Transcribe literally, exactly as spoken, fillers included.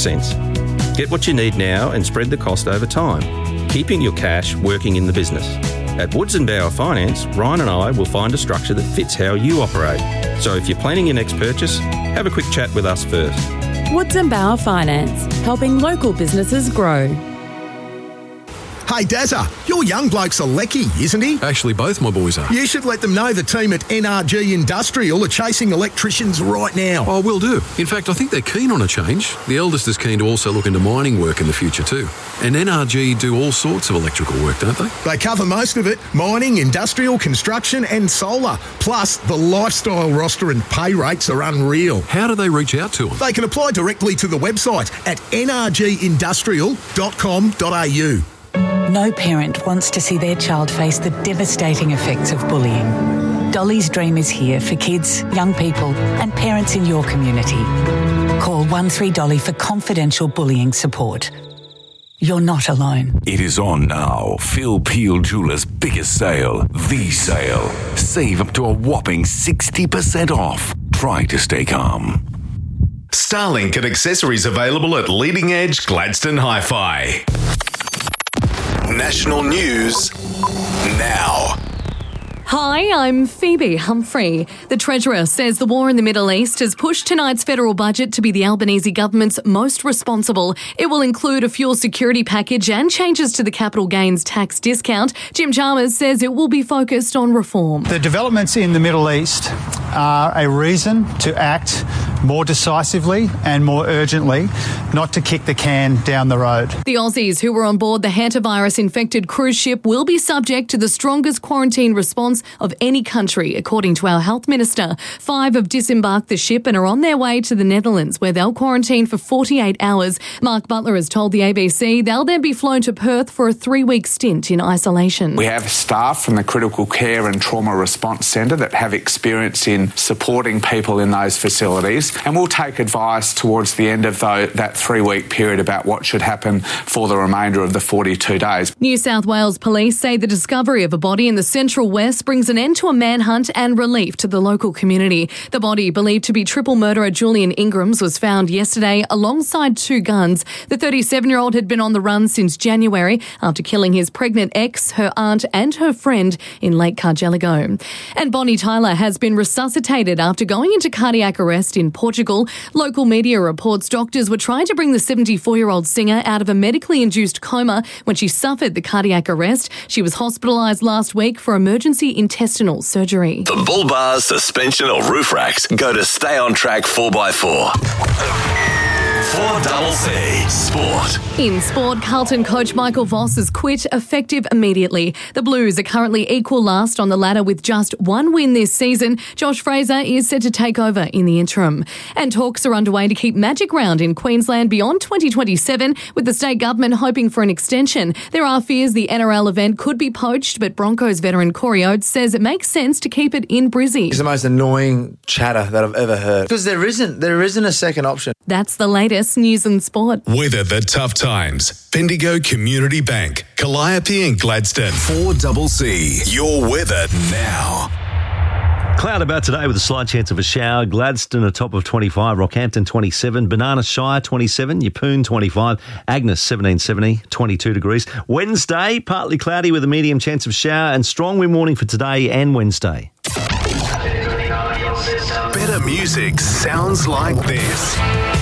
sense. Get what you need now and spread the cost over time, keeping your cash working in the business. At Woods and Bauer Finance, Ryan and I will find a structure that fits how you operate. So if you're planning your next purchase, have a quick chat with us first. Woods and Bauer Finance, helping local businesses grow. Hey Dazza, your young bloke's a lecky, isn't he? Actually, both my boys are. You should let them know the team at N R G Industrial are chasing electricians right now. Oh, will do. In fact, I think they're keen on a change. The eldest is keen to also look into mining work in the future too. And N R G do all sorts of electrical work, don't they? They cover most of it. Mining, industrial, construction and solar. Plus, the lifestyle roster and pay rates are unreal. How do they reach out to them? They can apply directly to the website at n r g industrial dot com dot a u. No parent wants to see their child face the devastating effects of bullying. Dolly's Dream is here for kids, young people and parents in your community. Call one three Dolly for confidential bullying support. You're not alone. It is on now. Phil Peel Jewelers' biggest sale, The Sale. Save up to a whopping sixty percent off. Try to stay calm. Starlink and accessories available at Leading Edge Gladstone Hi-Fi. National news now. Hi, I'm Phoebe Humphrey. The Treasurer says the war in the Middle East has pushed tonight's federal budget to be the Albanese government's most responsible. It will include a fuel security package and changes to the capital gains tax discount. Jim Chalmers says it will be focused on reform. The developments in the Middle East are a reason to act more decisively and more urgently, not to kick the can down the road. The Aussies who were on board the hantavirus-infected cruise ship will be subject to the strongest quarantine response of any country, according to our health minister. Five have disembarked the ship and are on their way to the Netherlands, where they'll quarantine for forty-eight hours. Mark Butler has told the A B C they'll then be flown to Perth for a three-week stint in isolation. We have staff from the Critical Care and Trauma Response Centre that have experience in supporting people in those facilities, and we'll take advice towards the end of the, that three-week period about what should happen for the remainder of the forty-two days. New South Wales police say the discovery of a body in the Central West brings an end to a manhunt and relief to the local community. The body, believed to be triple murderer Julian Ingrams, was found yesterday alongside two guns. The thirty-seven-year-old had been on the run since January after killing his pregnant ex, her aunt and her friend in Lake Cargelligo. And Bonnie Tyler has been resuscitated after going into cardiac arrest in Portugal. Local media reports doctors were trying to bring the seventy-four-year-old singer out of a medically induced coma when she suffered the cardiac arrest. She was hospitalised last week for emergency intestinal surgery. For bull bars, suspension or roof racks, go to Stay On Track four by four. four C C Sport. In sport, Carlton coach Michael Voss has quit effective immediately. The Blues are currently equal last on the ladder with just one win this season. Josh Fraser is set to take over in the interim. And talks are underway to keep Magic Round in Queensland beyond twenty twenty-seven, with the state government hoping for an extension. There are fears the N R L event could be poached, but Broncos veteran Corey Oates says it makes sense to keep it in Brizzy. It's the most annoying chatter that I've ever heard, because there isn't, there isn't a second option. That's the latest news and sport. Weather the tough times. Bendigo Community Bank, Calliope and Gladstone. four C C. Your weather now. Cloud about today with a slight chance of a shower. Gladstone a top of twenty-five, Rockhampton twenty-seven, Banana Shire twenty-seven, Yeppoon twenty-five, Agnes seventeen seventy, twenty-two degrees. Wednesday, partly cloudy with a medium chance of shower and strong wind warning for today and Wednesday. Better music sounds like this.